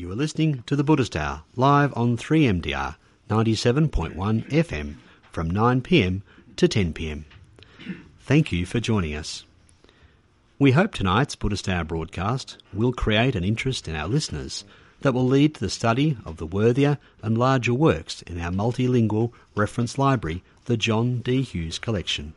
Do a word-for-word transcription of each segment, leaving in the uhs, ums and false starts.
You are listening to the Buddhist Hour, live on three M D R ninety-seven point one F M from nine p m to ten p m. Thank you for joining us. We hope tonight's Buddhist Hour broadcast will create an interest in our listeners that will lead to the study of the worthier and larger works in our multilingual reference library, the John D. Hughes Collection.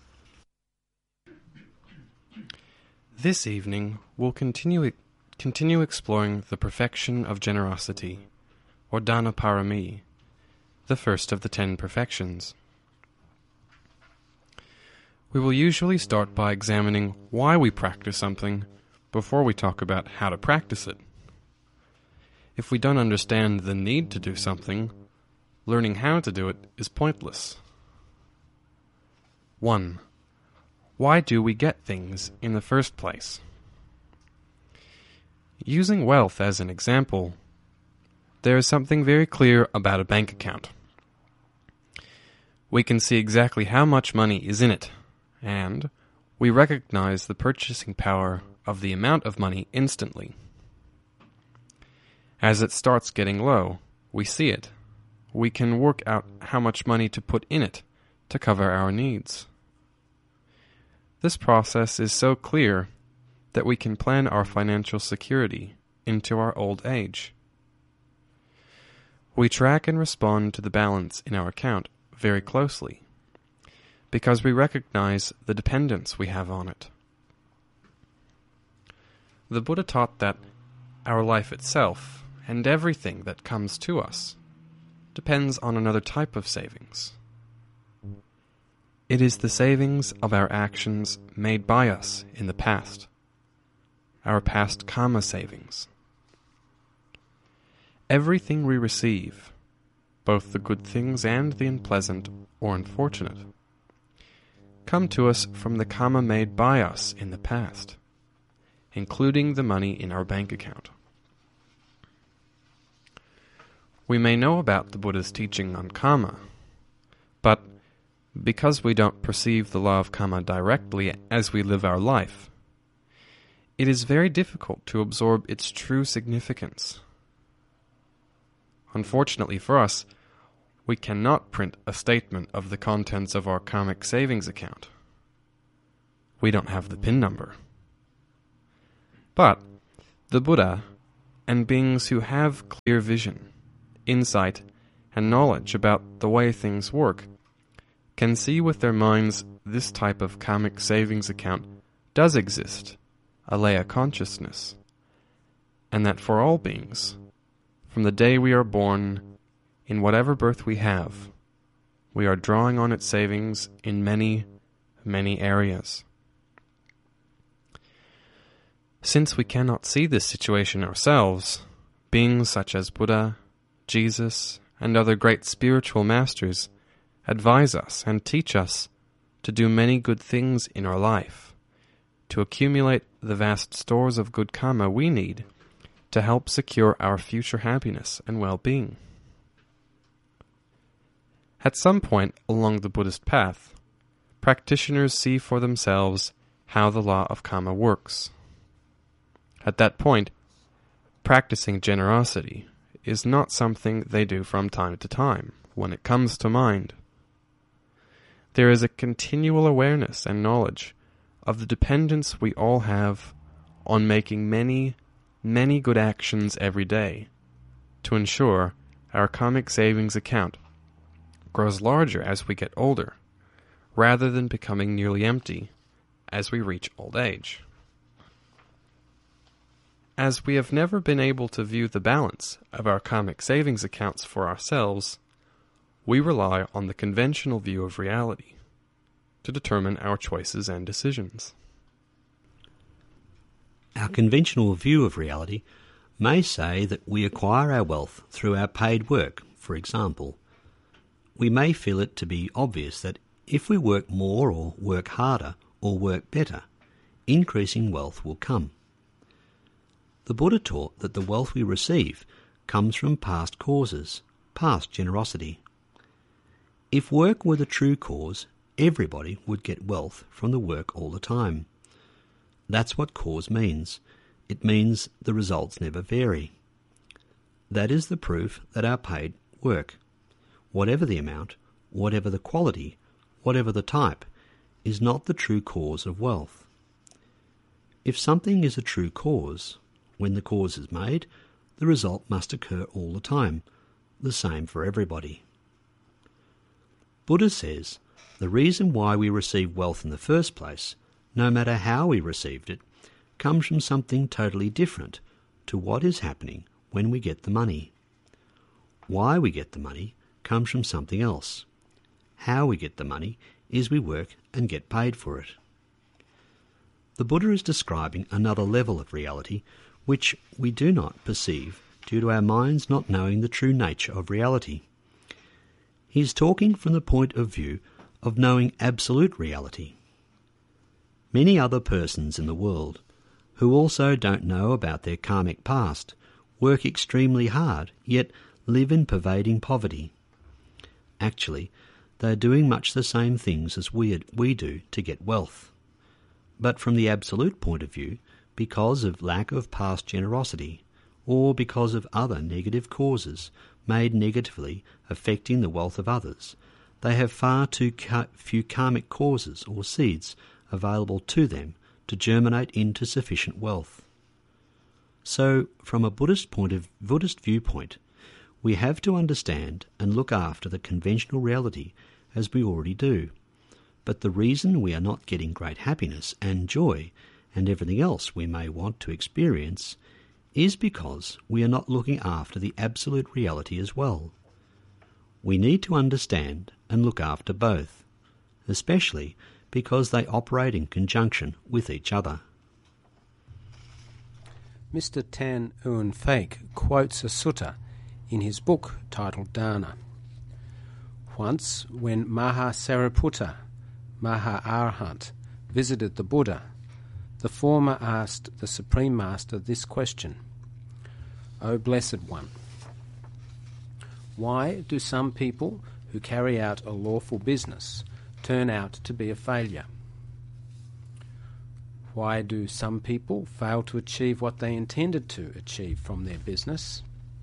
This evening, we'll continue continue exploring the perfection of generosity, or Dana Parami, the first of the ten perfections. We will usually start by examining why we practice something before we talk about how to practice it. If we don't understand the need to do something, learning how to do it is pointless. one. Why do we get things in the first place? Using wealth as an example, there is something very clear about a bank account. We can see exactly how much money is in it, and we recognize the purchasing power of the amount of money instantly. As it starts getting low, we see it. We can work out how much money to put in it to cover our needs. This process is so clear that we can plan our financial security into our old age. We track and respond to the balance in our account very closely because we recognize the dependence we have on it. The Buddha taught that our life itself and everything that comes to us depends on another type of savings. It is the savings of our actions made by us in the past, our past karma savings. Everything we receive, both the good things and the unpleasant or unfortunate, come to us from the karma made by us in the past, including the money in our bank account. We may know about the Buddha's teaching on karma, but because we don't perceive the law of karma directly as we live our life, it is very difficult to absorb its true significance. Unfortunately for us, we cannot print a statement of the contents of our karmic savings account. We don't have the PIN number. But the Buddha and beings who have clear vision, insight, and knowledge about the way things work can see with their minds this type of karmic savings account does exist, a Alaya consciousness, and that for all beings, from the day we are born, in whatever birth we have, we are drawing on its savings in many, many areas. Since we cannot see this situation ourselves, beings such as Buddha, Jesus, and other great spiritual masters advise us and teach us to do many good things in our life, to accumulate the vast stores of good karma we need to help secure our future happiness and well-being. At some point along the Buddhist path, practitioners see for themselves how the law of karma works. At that point, practicing generosity is not something they do from time to time when it comes to mind. There is a continual awareness and knowledge of the dependence we all have on making many, many good actions every day to ensure our karmic savings account grows larger as we get older, rather than becoming nearly empty as we reach old age. As we have never been able to view the balance of our karmic savings accounts for ourselves, we rely on the conventional view of reality to determine our choices and decisions. Our conventional view of reality may say that we acquire our wealth through our paid work, for example. We may feel it to be obvious that if we work more or work harder or work better, increasing wealth will come. The Buddha taught that the wealth we receive comes from past causes, past generosity. If work were the true cause, everybody would get wealth from the work all the time. That's what cause means. It means the results never vary. That is the proof that our paid work, whatever the amount, whatever the quality, whatever the type, is not the true cause of wealth. If something is a true cause, when the cause is made, the result must occur all the time, the same for everybody. Buddha says the reason why we receive wealth in the first place, no matter how we received it, comes from something totally different to what is happening when we get the money. Why we get the money comes from something else. How we get the money is we work and get paid for it. The Buddha is describing another level of reality which we do not perceive due to our minds not knowing the true nature of reality. He is talking from the point of view of knowing absolute reality. Many other persons in the world, who also don't know about their karmic past, work extremely hard, yet live in pervading poverty. Actually, they are doing much the same things as we, we do to get wealth. But from the absolute point of view, because of lack of past generosity, or because of other negative causes made negatively affecting the wealth of others, they have far too ca- few karmic causes or seeds available to them to germinate into sufficient wealth. So, from a Buddhist point of Buddhist viewpoint, we have to understand and look after the conventional reality as we already do. But the reason we are not getting great happiness and joy and everything else we may want to experience is because we are not looking after the absolute reality as well. We need to understand and look after both, especially because they operate in conjunction with each other. Mister Tan Eun Fake quotes a sutta in his book titled Dana. Once, when Mahasariputta, Maha-Arhat, visited the Buddha, the former asked the Supreme Master this question: O Blessed One, why do some people who carry out a lawful business turn out to be a failure? Why do some people fail to achieve what they intended to achieve from their business?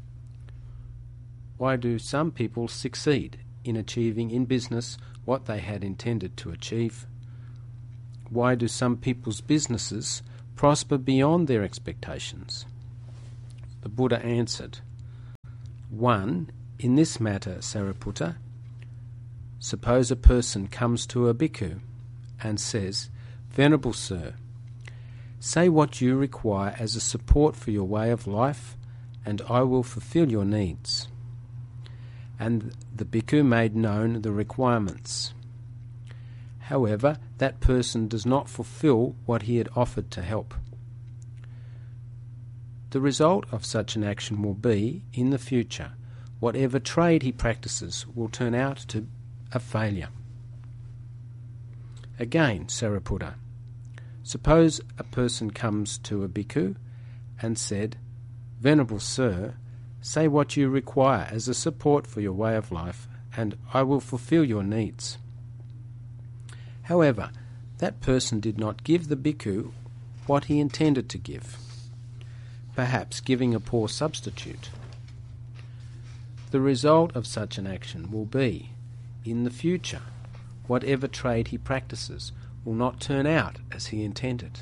Why do some people succeed in achieving in business what they had intended to achieve? Why do some people's businesses prosper beyond their expectations? The Buddha answered, One, in this matter, Sariputta, suppose a person comes to a bhikkhu and says, Venerable Sir, say what you require as a support for your way of life, and I will fulfill your needs. And the bhikkhu made known the requirements. However, that person does not fulfill what he had offered to help. The result of such an action will be, in the future, whatever trade he practices will turn out to a failure. Again, Sariputta, suppose a person comes to a bhikkhu and said, Venerable Sir, say what you require as a support for your way of life, and I will fulfill your needs. However, that person did not give the bhikkhu what he intended to give, perhaps giving a poor substitute. The result of such an action will be, in the future, whatever trade he practices will not turn out as he intended.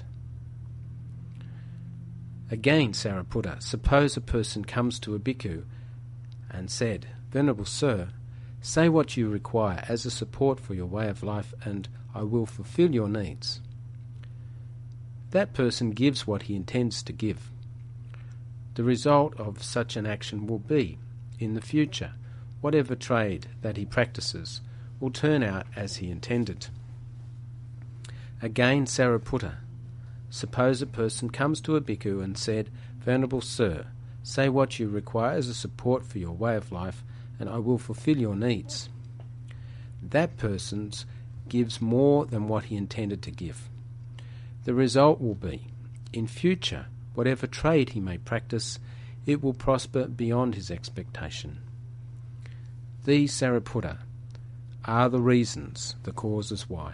Again, Sariputta, suppose a person comes to a bhikkhu and said, Venerable Sir, say what you require as a support for your way of life, and I will fulfill your needs. That person gives what he intends to give. The result of such an action will be, in the future, whatever trade that he practices will turn out as he intended. Again, Sariputta, suppose a person comes to a bhikkhu and said, Venerable Sir, say what you require as a support for your way of life, and I will fulfill your needs. That person gives more than what he intended to give. The result will be, in future, whatever trade he may practice, it will prosper beyond his expectation. These, Sariputta, are the reasons, the causes why.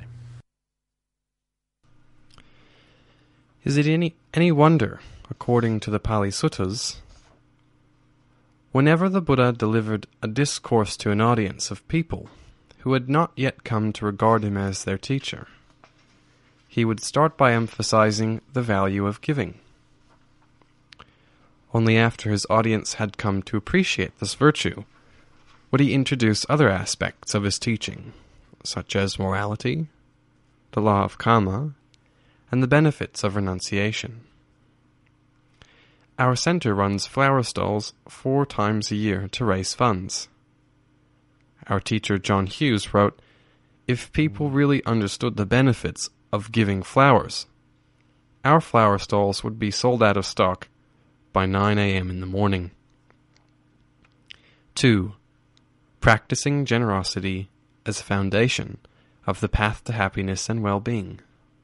Is it any, any wonder, according to the Pali Suttas, Whenever the Buddha delivered a discourse to an audience of people who had not yet come to regard him as their teacher, he would start by emphasizing the value of giving. Only after his audience had come to appreciate this virtue would he introduce other aspects of his teaching, such as morality, the law of karma, and the benefits of renunciation. Our center runs flower stalls four times a year to raise funds. Our teacher John Hughes wrote, "If people really understood the benefits of giving flowers, our flower stalls would be sold out of stock by nine a.m. in the morning." two. Practicing generosity as a foundation of the path to happiness and well-being.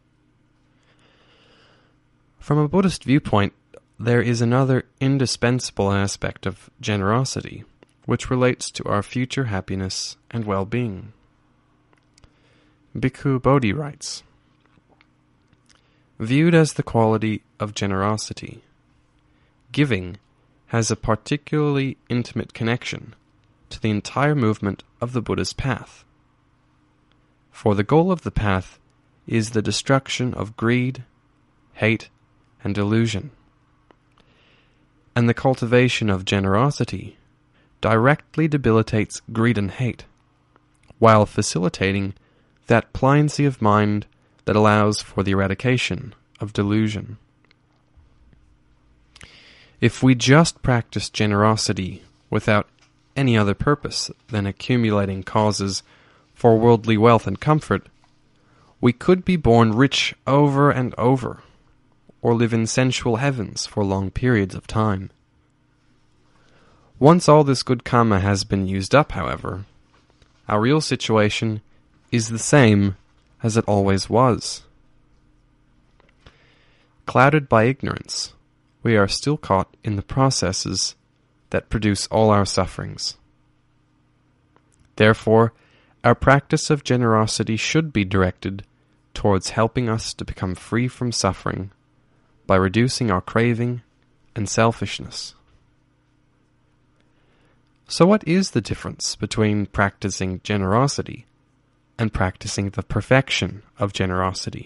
From a Buddhist viewpoint, there is another indispensable aspect of generosity which relates to our future happiness and well-being. Bhikkhu Bodhi writes, "Viewed as the quality of generosity, giving has a particularly intimate connection to the entire movement of the Buddha's path. For the goal of the path is the destruction of greed, hate, and delusion. And the cultivation of generosity directly debilitates greed and hate, while facilitating that pliancy of mind that allows for the eradication of delusion. If we just practice generosity without any other purpose than accumulating causes for worldly wealth and comfort, we could be born rich over and over, or live in sensual heavens for long periods of time. Once all this good karma has been used up, however, our real situation is the same as it always was. Clouded by ignorance, we are still caught in the processes that produce all our sufferings. Therefore, our practice of generosity should be directed towards helping us to become free from suffering by reducing our craving and selfishness. So what is the difference between practicing generosity and practicing the perfection of generosity?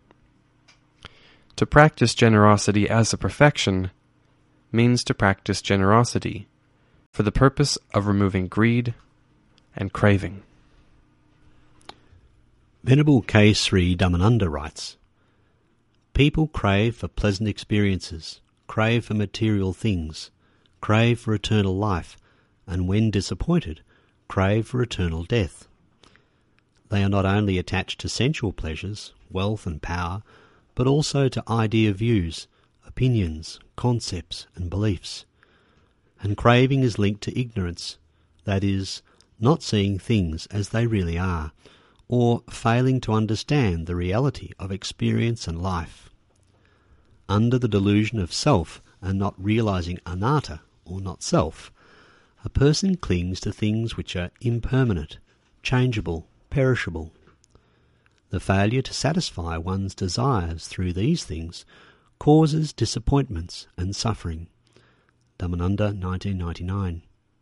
To practice generosity as a perfection means to practice generosity for the purpose of removing greed and craving. Venerable K. Sri Dhammananda writes, "People crave for pleasant experiences, crave for material things, crave for eternal life, and when disappointed, crave for eternal death. They are not only attached to sensual pleasures, wealth and power, but also to idea views, opinions, concepts, and beliefs. And craving is linked to ignorance, that is, not seeing things as they really are, or failing to understand the reality of experience and life. Under the delusion of self and not realizing anatta, or not self, a person clings to things which are impermanent, changeable, perishable. The failure to satisfy one's desires through these things causes disappointments and suffering." Dhammananda, nineteen ninety-nine.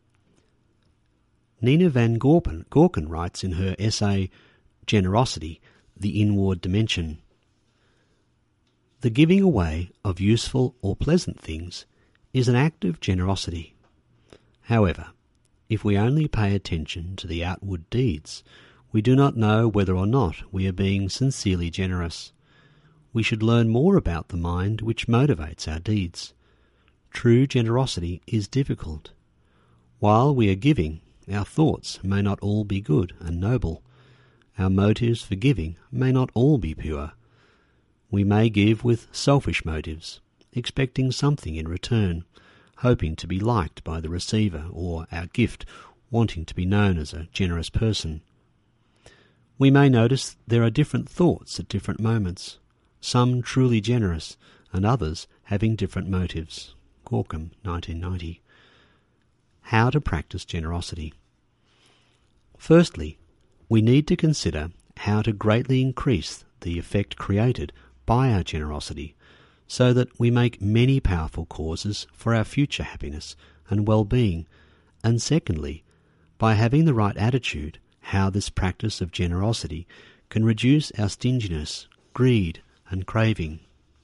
Nina van Gorpen, Gorken writes in her essay, Generosity, the Inward Dimension, "The giving away of useful or pleasant things is an act of generosity. However, if we only pay attention to the outward deeds, we do not know whether or not we are being sincerely generous. We should learn more about the mind which motivates our deeds. True generosity is difficult. While we are giving, our thoughts may not all be good and noble. Our motives for giving may not all be pure. We may give with selfish motives, expecting something in return, hoping to be liked by the receiver, or our gift wanting to be known as a generous person. We may notice there are different thoughts at different moments, some truly generous and others having different motives." Gorkum, nineteen ninety. How to practice generosity. Firstly, we need to consider how to greatly increase the effect created by our generosity, so that we make many powerful causes for our future happiness and well-being, and secondly, by having the right attitude, how this practice of generosity can reduce our stinginess, greed and craving.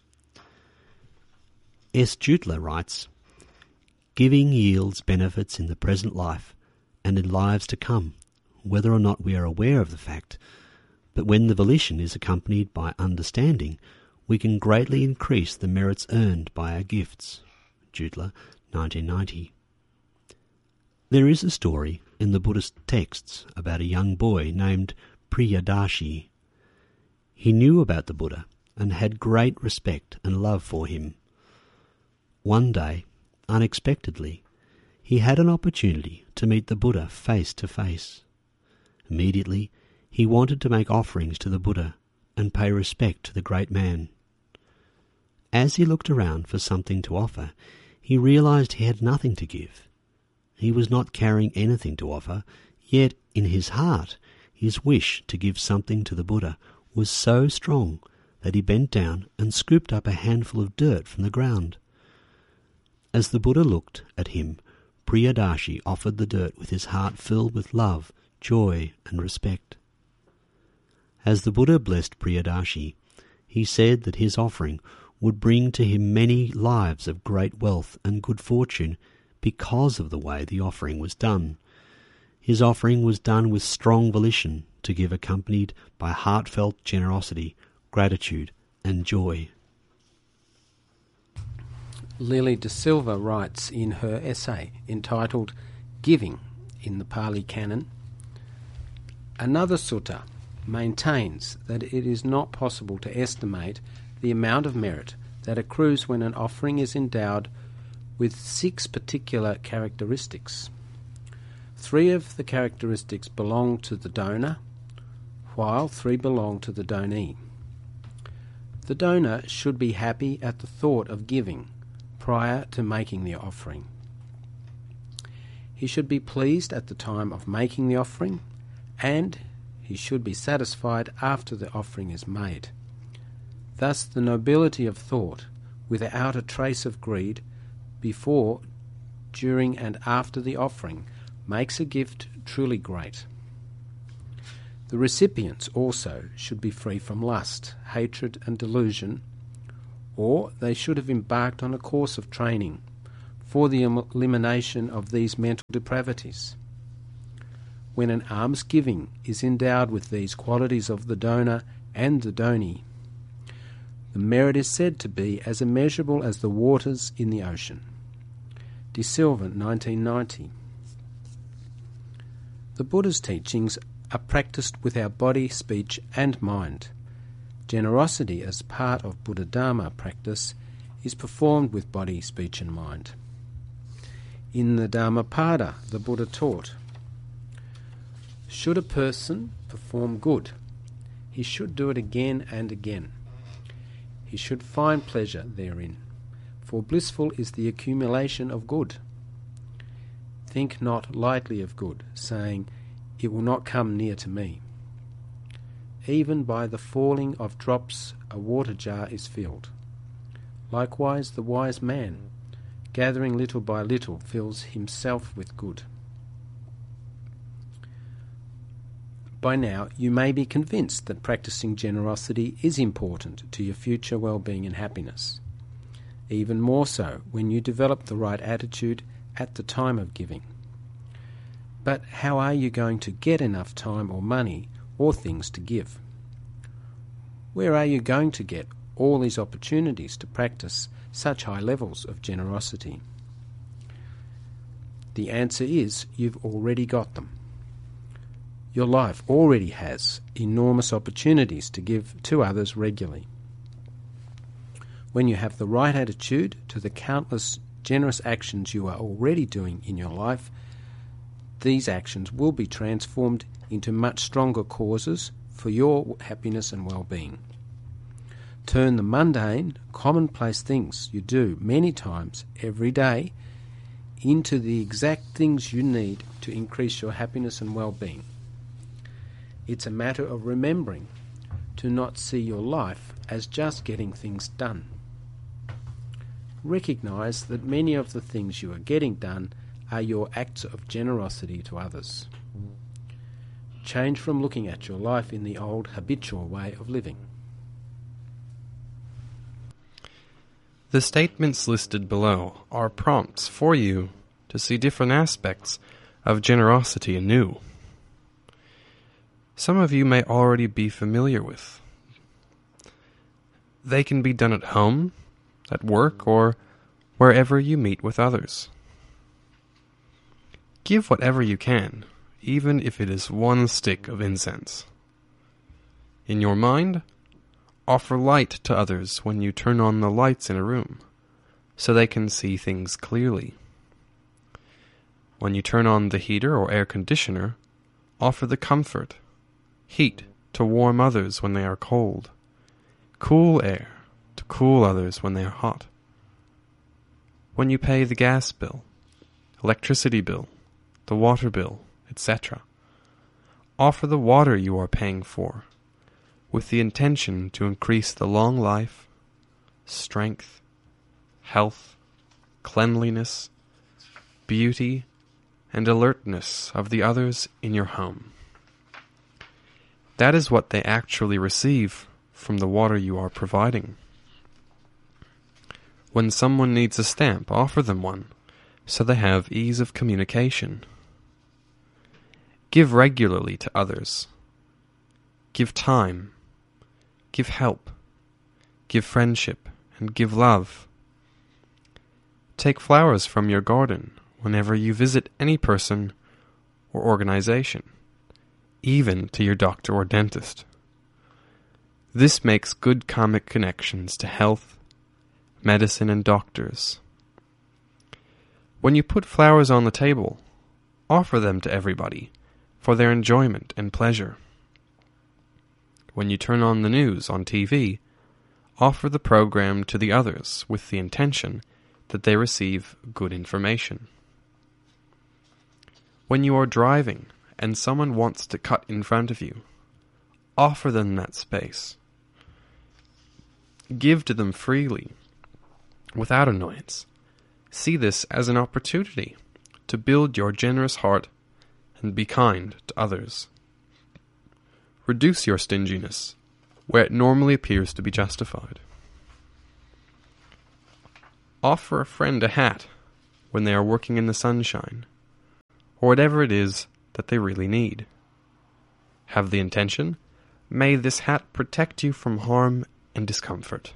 S. Jutla writes, "Giving yields benefits in the present life and in lives to come, whether or not we are aware of the fact, but when the volition is accompanied by understanding, we can greatly increase the merits earned by our gifts." Jutla, nineteen ninety. There is a story in the Buddhist texts about a young boy named Priyadashi. He knew about the Buddha and had great respect and love for him. One day, unexpectedly, he had an opportunity to meet the Buddha face to face. Immediately, he wanted to make offerings to the Buddha and pay respect to the great man. As he looked around for something to offer, he realized he had nothing to give. He was not carrying anything to offer, yet in his heart his wish to give something to the Buddha was so strong that he bent down and scooped up a handful of dirt from the ground. As the Buddha looked at him, Priyadashi offered the dirt with his heart filled with love, joy and respect. As the Buddha blessed Priyadashi, he said that his offering would bring to him many lives of great wealth and good fortune because of the way the offering was done. His offering was done with strong volition to give, accompanied by heartfelt generosity, gratitude and joy. Lily De Silva writes in her essay entitled Giving in the Pali Canon, another sutta maintains that it is not possible to estimate the amount of merit that accrues when an offering is endowed with six particular characteristics. Three of the characteristics belong to the donor, while three belong to the donee. The donor should be happy at the thought of giving prior to making the offering. He should be pleased at the time of making the offering, and he should be satisfied after the offering is made. Thus the nobility of thought, without a trace of greed, before, during and after the offering, makes a gift truly great. The recipients also should be free from lust, hatred and delusion, or they should have embarked on a course of training for the elimination of these mental depravities. When an almsgiving is endowed with these qualities of the donor and the donee, the merit is said to be as immeasurable as the waters in the ocean. De Silva, nineteen ninety. The Buddha's teachings are practiced with our body, speech and mind. Generosity as part of Buddha Dharma practice is performed with body, speech and mind. In the Dhammapada, the Buddha taught, should a person perform good, he should do it again and again. He should find pleasure therein, for blissful is the accumulation of good. Think not lightly of good, saying, it will not come near to me. Even by the falling of drops a water jar is filled. Likewise the wise man, gathering little by little, fills himself with good. By now you may be convinced that practicing generosity is important to your future well-being and happiness. Even more so when you develop the right attitude at the time of giving. But how are you going to get enough time or money or things to give? Where are you going to get all these opportunities to practice such high levels of generosity? The answer is you've already got them. Your life already has enormous opportunities to give to others regularly. When you have the right attitude to the countless generous actions you are already doing in your life, these actions will be transformed into much stronger causes for your happiness and well-being. Turn the mundane, commonplace things you do many times every day into the exact things you need to increase your happiness and well-being. It's a matter of remembering to not see your life as just getting things done. recognise that many of the things you are getting done are your acts of generosity to others. Change from looking at your life in the old habitual way of living. The statements listed below are prompts for you to see different aspects of generosity anew. Some of you may already be familiar with. They can be done at home, at work, or wherever you meet with others. Give whatever you can, even if it is one stick of incense. In your mind, offer light to others when you turn on the lights in a room, so they can see things clearly. When you turn on the heater or air conditioner, offer the comfort, heat to warm others when they are cold, cool air to cool others when they are hot. When you pay the gas bill, electricity bill, the water bill, et cetera, offer the water you are paying for, with the intention to increase the long life, strength, health, cleanliness, beauty, and alertness of the others in your home. That is what they actually receive from the water you are providing. When someone needs a stamp, offer them one, so they have ease of communication. Give regularly to others. Give time. Give help. Give friendship, and give love. Take flowers from your garden whenever you visit any person or organization, even to your doctor or dentist. This makes good karmic connections to health, medicine, and doctors. When you put flowers on the table, offer them to everybody for their enjoyment and pleasure. When you turn on the news on T V, offer the program to the others with the intention that they receive good information. When you are driving and someone wants to cut in front of you, offer them that space. Give to them freely, without annoyance. See this as an opportunity to build your generous heart and be kind to others. Reduce your stinginess where it normally appears to be justified. Offer a friend a hat when they are working in the sunshine, or whatever it is that they really need. Have the intention, may this hat protect you from harm and discomfort.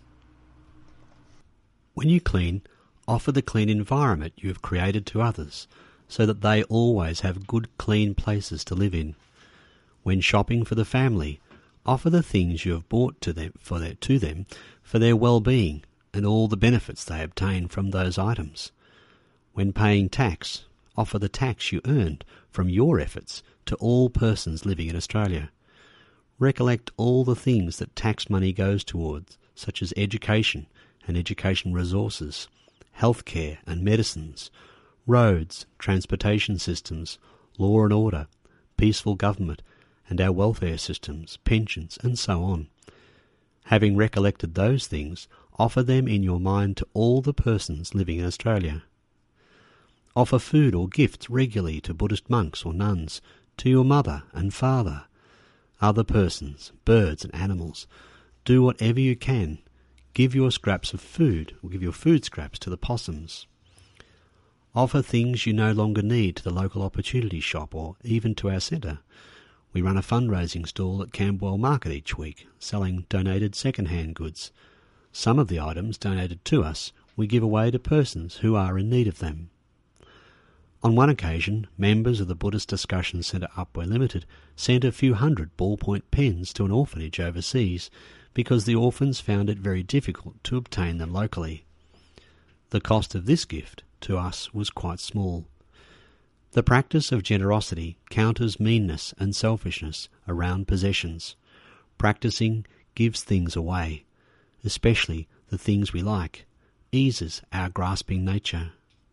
When you clean, offer the clean environment you have created to others, so that they always have good, clean places to live in. When shopping for the family, offer the things you have bought to them for their, to them for their well-being and all the benefits they obtain from those items. When paying tax, offer the tax you earned from your efforts to all persons living in Australia. Recollect all the things that tax money goes towards, such as education and education resources, healthcare and medicines, roads, transportation systems, law and order, peaceful government, and our welfare systems, pensions, and so on. Having recollected those things, offer them in your mind to all the persons living in Australia. Offer food or gifts regularly to Buddhist monks or nuns, to your mother and father, other persons, birds and animals. Do whatever you can. Give your scraps of food, or give your food scraps to the possums. Offer things you no longer need to the local opportunity shop or even to our centre. We run a fundraising stall at Camberwell Market each week, selling donated second-hand goods. Some of the items donated to us we give away to persons who are in need of them. On one occasion, members of the Buddhist Discussion Centre Upwey Limited sent a few hundred ballpoint pens to an orphanage overseas because the orphans found it very difficult to obtain them locally. The cost of this gift to us was quite small. The practice of generosity counters meanness and selfishness around possessions. Practicing gives things away, especially the things we like, eases our grasping nature.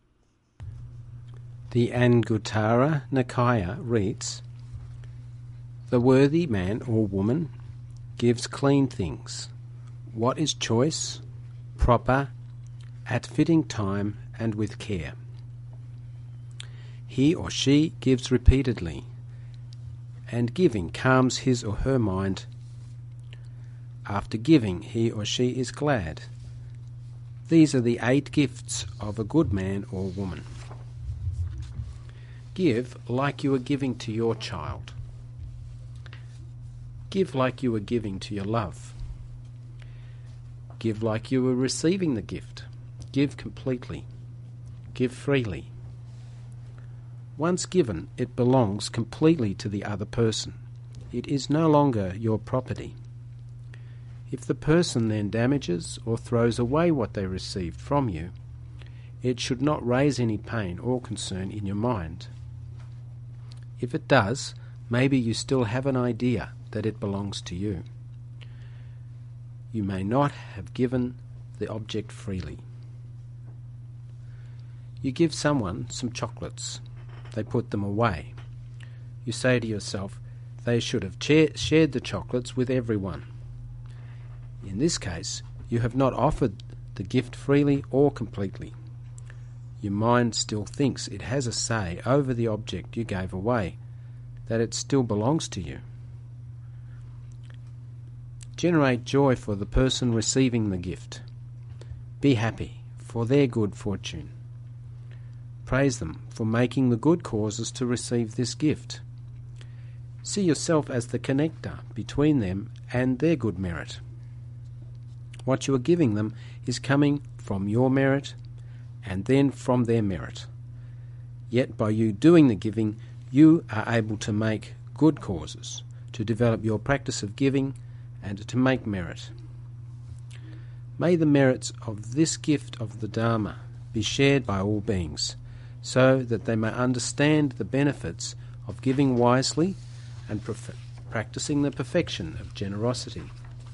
The Anguttara Nikaya reads, "The worthy man or woman gives clean things, what is choice, proper, at fitting time and with care. He or she gives repeatedly, and giving calms his or her mind. After giving, he or she is glad. These are the eight gifts of a good man or woman. Give like you are giving to your child. Give like you are giving to your love. Give like you are receiving the gift. Give completely. Give freely. Once given, it belongs completely to the other person. It is no longer your property. If the person then damages or throws away what they received from you, it should not raise any pain or concern in your mind. If it does, maybe you still have an idea that it belongs to you. You may not have given the object freely. You give someone some chocolates. They put them away. You say to yourself, they should have cha- shared the chocolates with everyone. In this case, you have not offered the gift freely or completely. Your mind still thinks it has a say over the object you gave away, that it still belongs to you. Generate joy for the person receiving the gift. Be happy for their good fortune. Praise them for making the good causes to receive this gift. See yourself as the connector between them and their good merit. What you are giving them is coming from your merit and then from their merit. Yet by you doing the giving, you are able to make good causes, to develop your practice of giving and to make merit. May the merits of this gift of the Dharma be shared by all beings, so that they may understand the benefits of giving wisely and prof- practicing the perfection of generosity.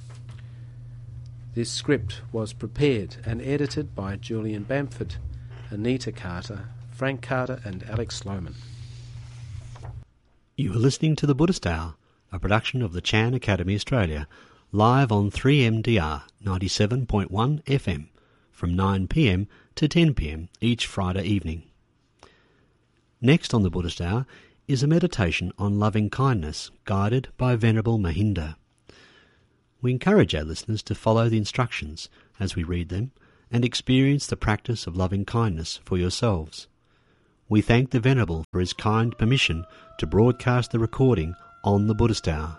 This script was prepared and edited by Julian Bamford, Anita Carter, Frank Carter and Alex Sloman. You are listening to The Buddhist Hour, a production of the Chan Academy Australia, live on three M D R ninety-seven point one F M from nine p m to ten p m each Friday evening. Next on The Buddhist Hour is a meditation on loving kindness guided by Venerable Mahinda. We encourage our listeners to follow the instructions as we read them and experience the practice of loving kindness for yourselves. We thank the Venerable for his kind permission to broadcast the recording on The Buddhist Hour.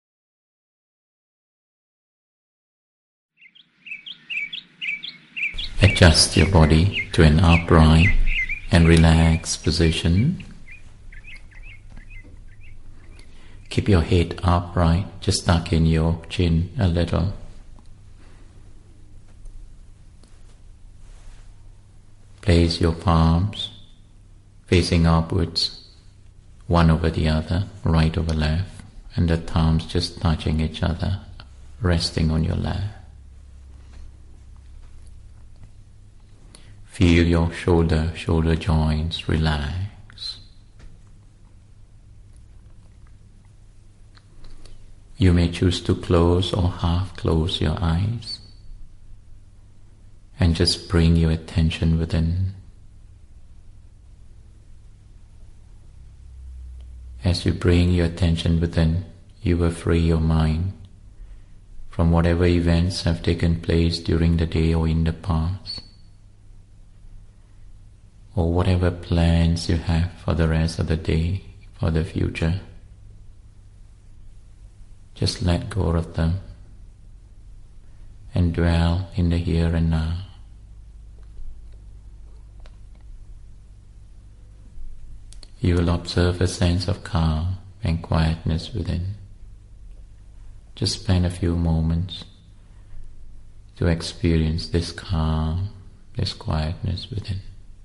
Adjust your body to an upright and relaxed position. Keep your head upright, just tuck in your chin a little. Place your palms facing upwards, one over the other, right over left, and the thumbs just touching each other, resting on your lap. Feel your shoulder, shoulder joints relax. You may choose to close or half close your eyes and just bring your attention within. As you bring your attention within, you will free your mind from whatever events have taken place during the day or in the past, or whatever plans you have for the rest of the day, for the future. Just let go of them and dwell in the here and now. You will observe a sense of calm and quietness within. Just spend a few moments to experience this calm, this quietness within.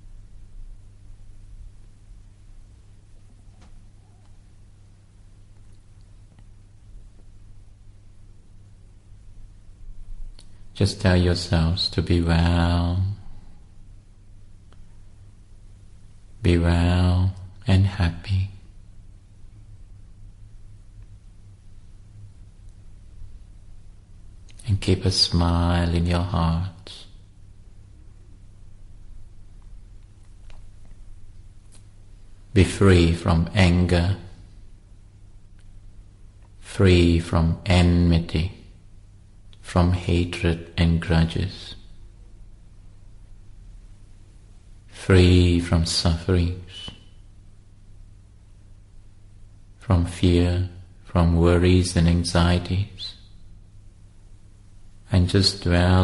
Just tell yourselves to be well, be well and happy. And keep a smile in your heart. Be free from anger, free from enmity, from hatred and grudges, free from sufferings, from fear, from worries and anxieties, and just dwell